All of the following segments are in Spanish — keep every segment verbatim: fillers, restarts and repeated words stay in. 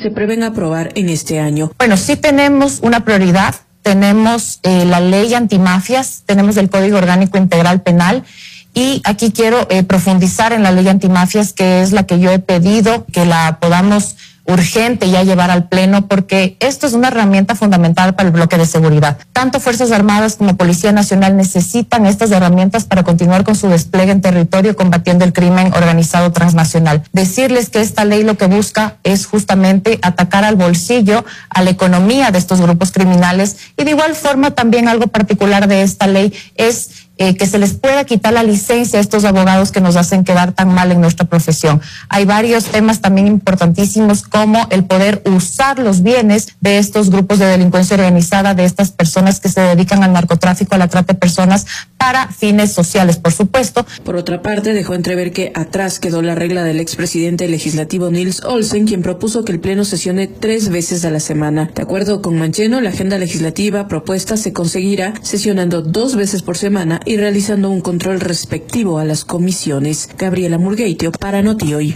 se prevén aprobar en este año. Bueno, sí tenemos una prioridad, tenemos eh, la ley antimafias, tenemos el Código Orgánico Integral Penal, y aquí quiero eh, profundizar en la ley antimafias, que es la que yo he pedido que la podamos urgente ya llevar al pleno, porque esto es una herramienta fundamental para el bloque de seguridad. Tanto Fuerzas Armadas como Policía Nacional necesitan estas herramientas para continuar con su despliegue en territorio combatiendo el crimen organizado transnacional. Decirles que esta ley lo que busca es justamente atacar al bolsillo, a la economía de estos grupos criminales, y de igual forma también algo particular de esta ley es Eh, que se les pueda quitar la licencia a estos abogados que nos hacen quedar tan mal en nuestra profesión. Hay varios temas también importantísimos, como el poder usar los bienes de estos grupos de delincuencia organizada, de estas personas que se dedican al narcotráfico, a la trata de personas, para fines sociales, por supuesto. Por otra parte, dejó entrever que atrás quedó la regla del expresidente legislativo Nils Olsen, quien propuso que el Pleno sesione tres veces a la semana. De acuerdo con Mancheno, la agenda legislativa propuesta se conseguirá sesionando dos veces por semana y realizando un control respectivo a las comisiones. Gabriela Murgueitio para Noti Hoy.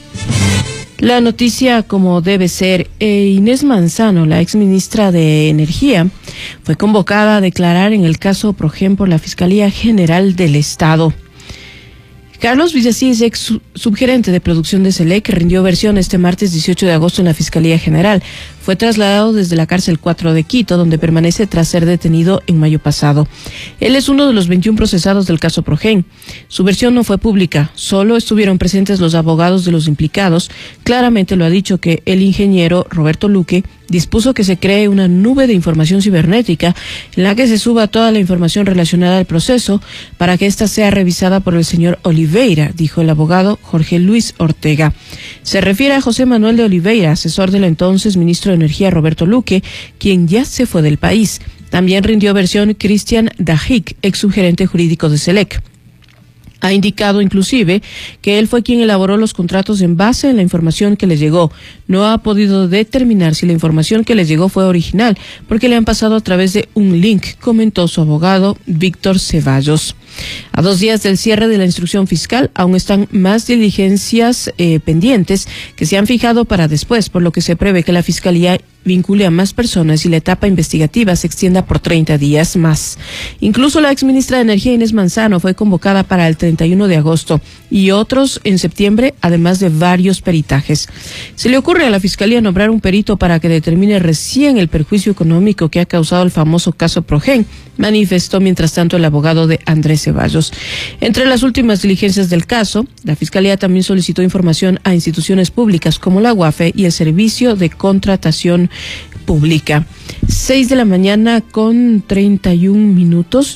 La noticia como debe ser. eh, Inés Manzano, la exministra de Energía, fue convocada a declarar en el caso Progen por la Fiscalía General del Estado. Carlos Villasís, ex subgerente de producción de SELEC, rindió versión este martes dieciocho de agosto en la Fiscalía General. Fue trasladado desde la cárcel cuatro de Quito, donde permanece tras ser detenido en mayo pasado. Él es uno de los veintiún procesados del caso Progen. Su versión no fue pública, solo estuvieron presentes los abogados de los implicados. Claramente lo ha dicho que el ingeniero Roberto Luque dispuso que se cree una nube de información cibernética en la que se suba toda la información relacionada al proceso para que ésta sea revisada por el señor Oliveira, dijo el abogado Jorge Luis Ortega. Se refiere a José Manuel de Oliveira, asesor del entonces ministro de Energía Roberto Luque, quien ya se fue del país. También rindió versión Cristian Dajic, ex subgerente jurídico de SELEC. Ha indicado inclusive que él fue quien elaboró los contratos en base a la información que les llegó. No ha podido determinar si la información que les llegó fue original, porque le han pasado a través de un link, comentó su abogado Víctor Ceballos. A dos días del cierre de la instrucción fiscal, aún están más diligencias eh, pendientes que se han fijado para después, por lo que se prevé que la Fiscalía vincule a más personas y la etapa investigativa se extienda por treinta días más. Incluso la exministra de Energía Inés Manzano fue convocada para el treinta y uno de agosto y otros en septiembre, además de varios peritajes. Se le ocurre a la Fiscalía nombrar un perito para que determine recién el perjuicio económico que ha causado el famoso caso Progen, manifestó mientras tanto el abogado de Andrés Ceballos. Entre las últimas diligencias del caso, la Fiscalía también solicitó información a instituciones públicas como la UAFE y el Servicio de Contratación Pública. Seis de la mañana con treinta y un minutos.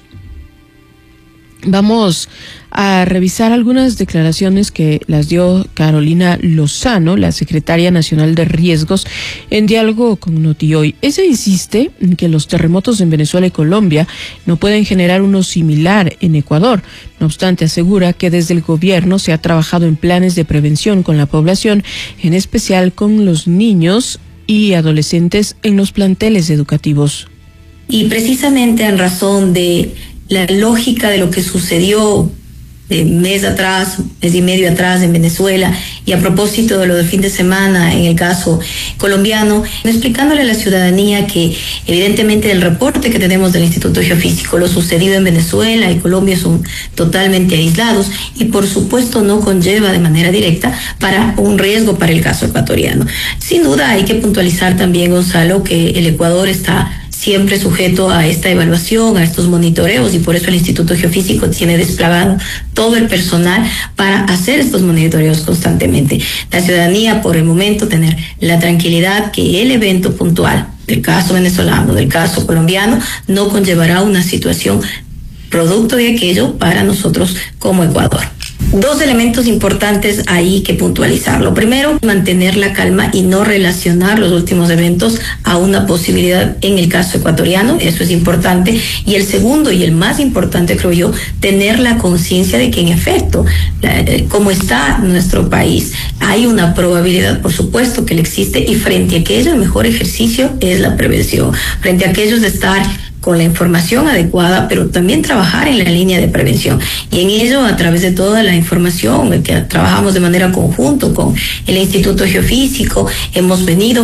Vamos a revisar algunas declaraciones que las dio Carolina Lozano, la secretaria nacional de riesgos, en diálogo con Noti Hoy. Ella insiste en que los terremotos en Venezuela y Colombia no pueden generar uno similar en Ecuador. No obstante, asegura que desde el gobierno se ha trabajado en planes de prevención con la población, en especial con los niños y adolescentes en los planteles educativos. Y precisamente en razón de la lógica de lo que sucedió de mes atrás, mes y medio atrás en Venezuela, y a propósito de lo del fin de semana en el caso colombiano, explicándole a la ciudadanía que evidentemente el reporte que tenemos del Instituto Geofísico, lo sucedido en Venezuela y Colombia son totalmente aislados y por supuesto no conlleva de manera directa para un riesgo para el caso ecuatoriano. Sin duda hay que puntualizar también, Gonzalo, que el Ecuador está siempre sujeto a esta evaluación, a estos monitoreos, y por eso el Instituto Geofísico tiene desplegado todo el personal para hacer estos monitoreos constantemente. La ciudadanía, por el momento, tener la tranquilidad que el evento puntual del caso venezolano, del caso colombiano, no conllevará una situación producto de aquello para nosotros como Ecuador. Dos elementos importantes ahí que puntualizar. Lo primero, mantener la calma y no relacionar los últimos eventos a una posibilidad en el caso ecuatoriano, eso es importante. Y el segundo y el más importante, creo yo, tener la conciencia de que en efecto, eh, como está nuestro país, hay una probabilidad, por supuesto, que le existe, y frente a aquello el mejor ejercicio es la prevención. Frente a aquellos de estar con la información adecuada, pero también trabajar en la línea de prevención. Y en ello, a través de toda la información que trabajamos de manera conjunta con el Instituto Geofísico, hemos venido